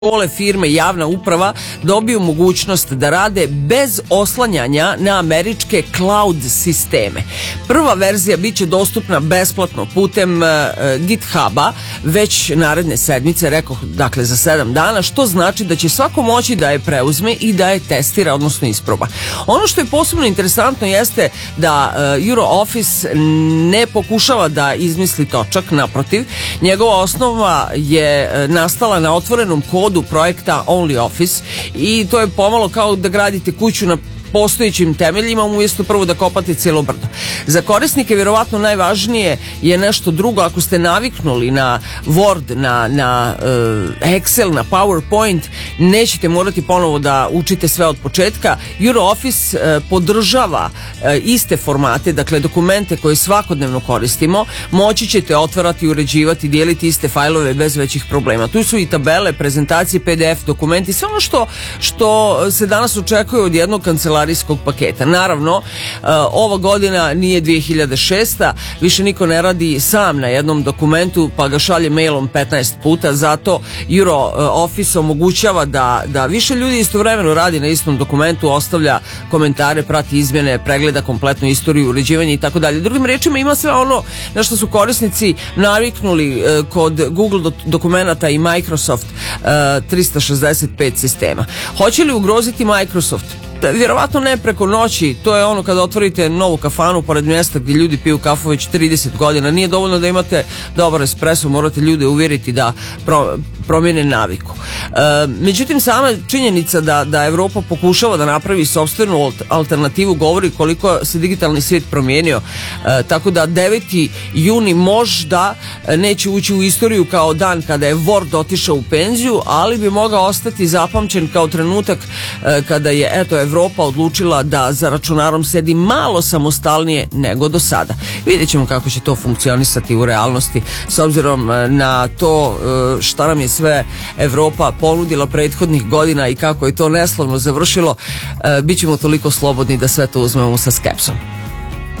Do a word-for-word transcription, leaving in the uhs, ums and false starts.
škole, firme, javna uprava dobiju mogućnost da rade bez oslanjanja na američke cloud sisteme. Prva verzija bit će dostupna besplatno putem uh, GitHuba već naredne sedmice, rekao, dakle za sedam dana, što znači da će svako moći da je preuzme i da je testira, odnosno isproba. Ono što je posebno interesantno jeste da uh, EuroOffice ne pokušava da izmisli točak, naprotiv, njegova osnova je uh, nastala na otvorenom kodu projekta OnlyOffice i to je pomalo kao da gradite kuću na postojećim temeljima umjesto prvo da kopate cijelo brdo. Za korisnike vjerovatno najvažnije je nešto drugo. Ako ste naviknuli na Word, na, na uh, Excel, na PowerPoint, nećete morati ponovo da učite sve od početka. EuroOffice uh, podržava uh, iste formate, dakle dokumente koje svakodnevno koristimo, moći ćete otvarati, uređivati, dijeliti iste fajlove bez većih problema. Tu su i tabele, prezentacije, P D F dokumenti, sve ono što, što se danas očekuje od jednog kancelara paketa. Naravno, uh, ova godina nije dvije hiljade šesta, više niko ne radi sam na jednom dokumentu pa ga šalje mailom petnaest puta, zato EuroOffice omogućava da, da više ljudi istovremeno radi na istom dokumentu, ostavlja komentare, prati izmjene, pregleda kompletnu istoriju, uređivanje i tako dalje. Drugim rečima, ima sve ono na što su korisnici naviknuli uh, kod Google do, dokumenata i Microsoft uh, trista šezdeset pet sistema. Hoće li ugroziti Microsoft? Vjerovatno ne preko noći. To je ono kada otvorite novu kafanu pored mjesta gdje ljudi piju kafu već trideset godina. Nije dovoljno da imate dobar espresso, morate ljude uvjeriti da pro, promijene naviku. E, međutim, sama činjenica da, da Evropa pokušava da napravi sopstvenu alternativu govori koliko se digitalni svijet promijenio. E, tako da deveti juni možda neće ući u istoriju kao dan kada je Word otišao u penziju, ali bi mogao ostati zapamćen kao trenutak e, kada je, eto, Evropa odlučila da za računarom sedi malo samostalnije nego do sada. Vidjet ćemo kako će to funkcionisati u realnosti s obzirom na to šta nam je sve Evropa ponudila prethodnih godina i kako je to neslavno završilo. Bićemo toliko slobodni da sve to uzmemo sa skepsom.